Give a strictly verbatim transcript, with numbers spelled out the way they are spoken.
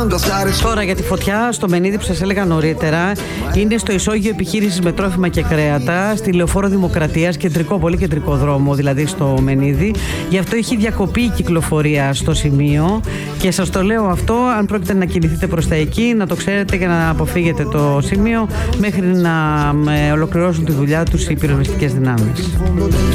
Τώρα για τη φωτιά στο Μενίδη που σας έλεγα νωρίτερα, είναι στο ισόγειο επιχείρησης με τρόφιμα και κρέατα, στη Λεωφόρο Δημοκρατίας, κεντρικό, πολύ κεντρικό δρόμο δηλαδή στο Μενίδη. Γι' αυτό έχει διακοπεί η κυκλοφορία στο σημείο και σας το λέω αυτό, αν πρόκειται να κινηθείτε προς τα εκεί, να το ξέρετε και να αποφύγετε το σημείο μέχρι να ολοκληρώσουν τη δουλειά τους οι πυροσβεστικές δυνάμεις.